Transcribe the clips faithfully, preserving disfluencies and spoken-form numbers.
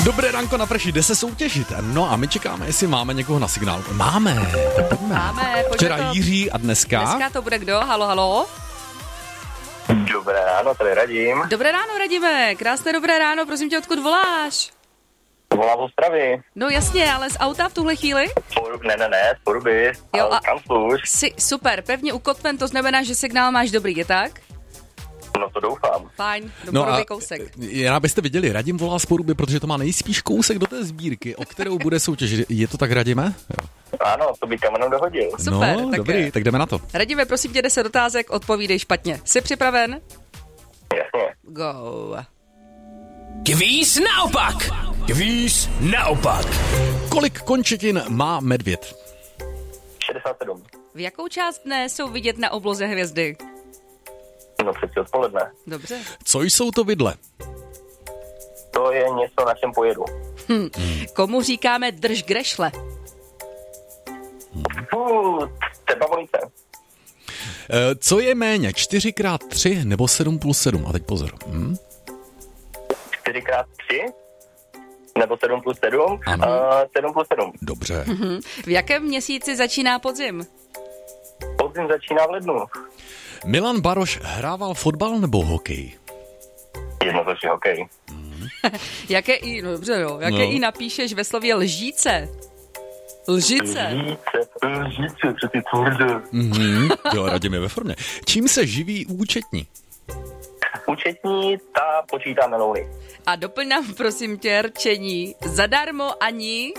Dobré ránko na Freši, jde se soutěžit. No a my čekáme, jestli máme někoho na signálu. Máme, tak pojďme. Máme, Včera to... Jiří a dneska? Dneska to bude kdo? Halo, halo. Dobré ráno, tady Radim. Dobré ráno, Radime. Krásné dobré ráno, prosím tě, odkud voláš? Volám z Ostravy. No jasně, ale z auta v tuhle chvíli? Por, ne, ne, ne, z Poruby. Jo, ale a- kam služ? Jsi super, pevně ukotven, to znamená, že signál máš dobrý, je tak? No to doufám. Fajn, do No Poruby a kousek. jen abyste viděli, Radim volá z Poruby, protože to má nejspíš kousek do té sbírky, o kterou bude soutěž. Je to tak, Radime? Jo. Ano, to by kamenou dohodil. Super, no, tak dobrý, tak jdeme na to. Radime, prosím tě, deset otázek, odpovídej špatně. Jsi připraven? Jasně. Go. Kvíz naopak! Kvíz naopak! Kolik končetin má medvěd? šedesát sedm. V jakou část dne jsou vidět na obloze hvězdy? No přeci odpoledne. Dobře. Co jsou to vidle? To je něco, na čem pojedu. Hm. Komu říkáme drž grešle? Fů, třeba volice. E, co je méně, čtyři krát tři nebo sedm plus sedm? A teď pozor. Hm? čtyři krát tři? Nebo sedm plus sedm? Ano. Uh, sedm plus sedm. Dobře. Hm. V jakém měsíci začíná podzim? Podzim začíná v lednu. Milan Baroš hrával fotbal nebo hokej? Jednoznačně hokej. Jaké i, no dobře jo, jaké No. i napíšeš ve slově lžíce? Lžice. Lžíce, lžíce, přeci tvrdé. Mhm. Jo, Radim je ve formě. Čím se živí účetní? Účetní, ta počítá melouny. A doplň nám, prosím tě, rčení. Zadarmo ani...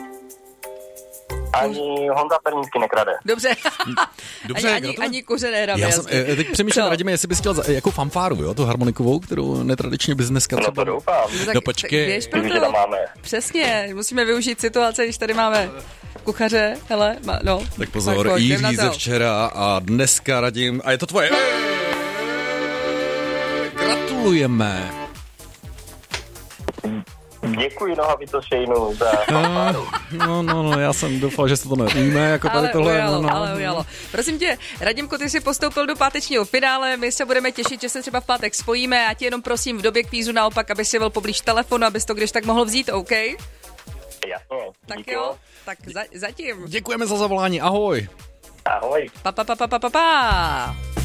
Ani Honza Pernínsky nekrade. Dobře. Dobře, ani, ani, gratuluji. ani kuře nehrabe, Já jsem, jasně. e, teď přemýšlím, Co? Radime, jestli bys chtěl za, jako fanfáru, jo, tu harmonikovou, kterou netradičně bys dneska No třeba... to doufám. No tak- No počkej. tak běž pro Když to. tam máme. Přesně, musíme využít situace, když tady máme kuchaře, hele, ma, no. Tak pozor, pojď, jdem Jiří na ze to. včera a dneska Radim, a je to tvoje. Gratulujeme. Děkuji Nohavito Šejnu za fanfáru. No, no, no, já jsem doufal, že se to neujme, jako tady Ale tohle. ujalo, no, no. ale ujalo. Prosím tě, Radimko, ty jsi postoupil do pátečního finále, my se budeme těšit, že se třeba v pátek spojíme a tě jenom prosím v době kvízu naopak, aby si byl poblíž telefonu, abys to když tak mohl vzít, OK? Jasně. Tak díky jo, moc. tak za, zatím. Děkujeme za zavolání, ahoj. Ahoj. Pa, pa, pa, pa, pa, pa, pa.